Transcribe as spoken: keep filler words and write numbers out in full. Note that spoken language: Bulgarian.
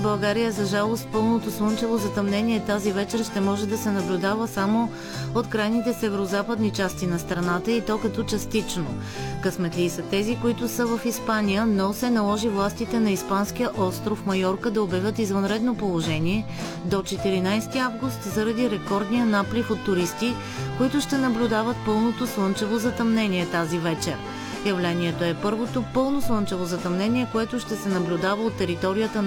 В България, за жалост, пълното слънчево затъмнение тази вечер ще може да се наблюдава само от крайните северозападни части на страната, и то като частично. Късметли са тези, които са в Испания, но се наложи властите на испанския остров Майорка да обявят извънредно положение до четиринайсети август заради рекордния наплив от туристи, които ще наблюдават пълното слънчево затъмнение тази вечер. Явлението е първото пълно слънчево затъмнение, което ще се наблюдава от територията на